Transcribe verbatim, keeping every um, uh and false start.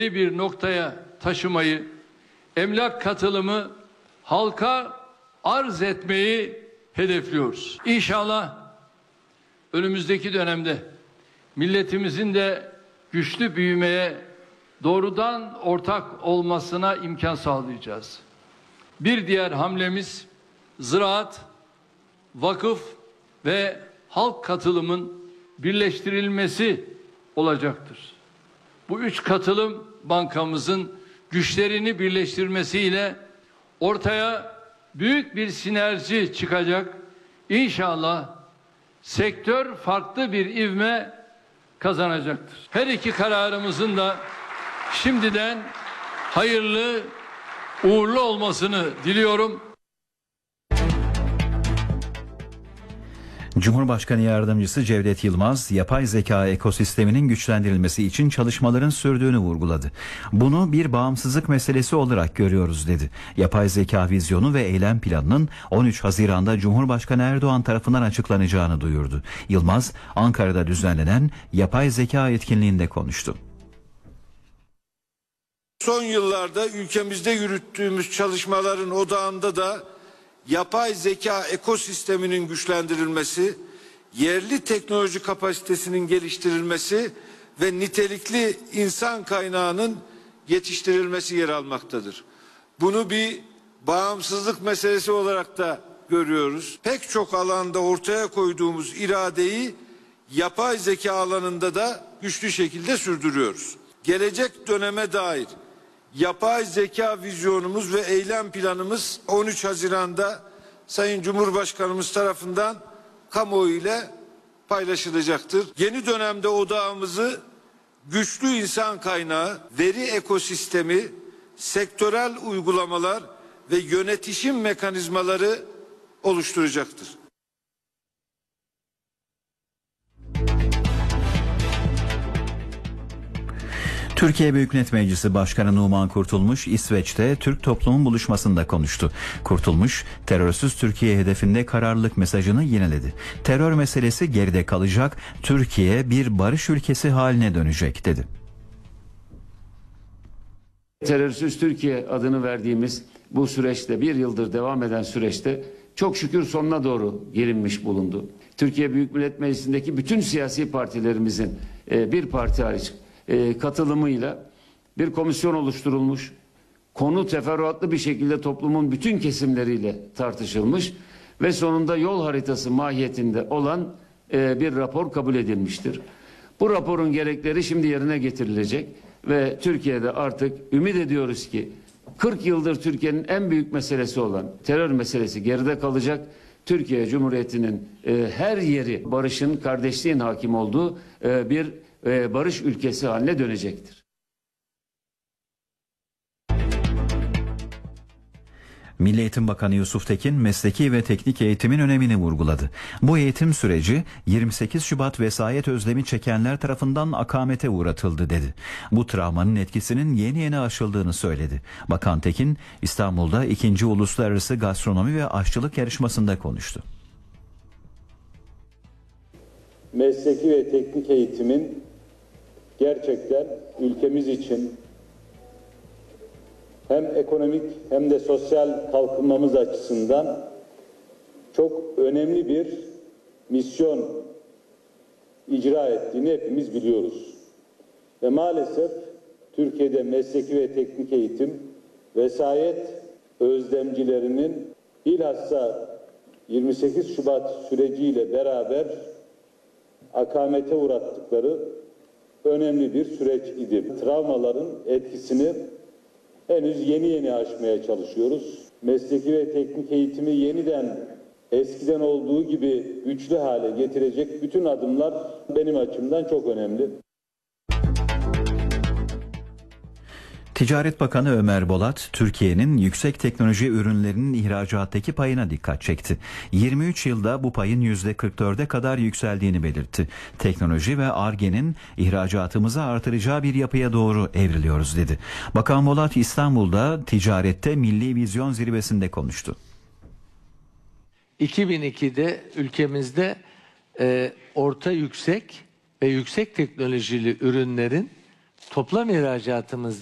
bir noktaya taşımayı, emlak katılımı halka arz etmeyi hedefliyoruz. İnşallah önümüzdeki dönemde milletimizin de güçlü büyümeye doğrudan ortak olmasına imkan sağlayacağız. Bir diğer hamlemiz ziraat, vakıf ve halk katılımın birleştirilmesi olacaktır. Bu üç katılım bankamızın güçlerini birleştirmesiyle ortaya büyük bir sinerji çıkacak. İnşallah sektör farklı bir ivme kazanacaktır. Her iki kararımızın da şimdiden hayırlı, uğurlu olmasını diliyorum. Cumhurbaşkanı Yardımcısı Cevdet Yılmaz, yapay zeka ekosisteminin güçlendirilmesi için çalışmaların sürdüğünü vurguladı. Bunu bir bağımsızlık meselesi olarak görüyoruz dedi. Yapay zeka vizyonu ve eylem planının on üç Haziran'da Cumhurbaşkanı Erdoğan tarafından açıklanacağını duyurdu. Yılmaz, Ankara'da düzenlenen yapay zeka etkinliğinde konuştu. Son yıllarda ülkemizde yürüttüğümüz çalışmaların odağında da yapay zeka ekosisteminin güçlendirilmesi, yerli teknoloji kapasitesinin geliştirilmesi ve nitelikli insan kaynağının yetiştirilmesi yer almaktadır. Bunu bir bağımsızlık meselesi olarak da görüyoruz. Pek çok alanda ortaya koyduğumuz iradeyi yapay zeka alanında da güçlü şekilde sürdürüyoruz. Gelecek döneme dair yapay zeka vizyonumuz ve eylem planımız on üç Haziran'da Sayın Cumhurbaşkanımız tarafından kamuoyu ile paylaşılacaktır. Yeni dönemde odağımızı güçlü insan kaynağı, veri ekosistemi, sektörel uygulamalar ve yönetişim mekanizmaları oluşturacaktır. Türkiye Büyük Millet Meclisi Başkanı Numan Kurtulmuş, İsveç'te Türk toplumun buluşmasında konuştu. Kurtulmuş, terörsüz Türkiye hedefinde kararlılık mesajını yineledi. Terör meselesi geride kalacak, Türkiye bir barış ülkesi haline dönecek dedi. Terörsüz Türkiye adını verdiğimiz bu süreçte, bir yıldır devam eden süreçte çok şükür sonuna doğru gelinmiş bulundu. Türkiye Büyük Millet Meclisi'ndeki bütün siyasi partilerimizin bir parti hariç katılımıyla bir komisyon oluşturulmuş. Konu teferruatlı bir şekilde toplumun bütün kesimleriyle tartışılmış ve sonunda yol haritası mahiyetinde olan bir rapor kabul edilmiştir. Bu raporun gerekleri şimdi yerine getirilecek ve Türkiye'de artık ümit ediyoruz ki kırk yıldır Türkiye'nin en büyük meselesi olan terör meselesi geride kalacak. Türkiye Cumhuriyeti'nin her yeri barışın, kardeşliğin hakim olduğu bir barış ülkesi haline dönecektir. Milli Eğitim Bakanı Yusuf Tekin mesleki ve teknik eğitimin önemini vurguladı. Bu eğitim süreci yirmi sekiz Şubat vesayet özlemi çekenler tarafından akamete uğratıldı dedi. Bu travmanın etkisinin yeni yeni aşıldığını söyledi. Bakan Tekin İstanbul'da ikinci Uluslararası Gastronomi ve Aşçılık Yarışması'nda konuştu. Mesleki ve teknik eğitimin gerçekten ülkemiz için hem ekonomik hem de sosyal kalkınmamız açısından çok önemli bir misyon icra ettiğini hepimiz biliyoruz. Ve maalesef Türkiye'de mesleki ve teknik eğitim vesayet özlemcilerinin bilhassa yirmi sekiz Şubat süreciyle beraber akamete uğrattıkları önemli bir süreç idi. Travmaların etkisini henüz yeni yeni aşmaya çalışıyoruz. Mesleki ve teknik eğitimi yeniden eskiden olduğu gibi güçlü hale getirecek bütün adımlar benim açımdan çok önemli. Ticaret Bakanı Ömer Bolat, Türkiye'nin yüksek teknoloji ürünlerinin ihracattaki payına dikkat çekti. yirmi üç yılda bu payın yüzde kırk dörde kadar yükseldiğini belirtti. Teknoloji ve Ar-Ge'nin ihracatımızı artıracağı bir yapıya doğru evriliyoruz dedi. Bakan Bolat İstanbul'da ticarette Milli Vizyon Zirvesi'nde konuştu. iki bin ikide ülkemizde e, orta yüksek ve yüksek teknolojili ürünlerin toplam ihracatımız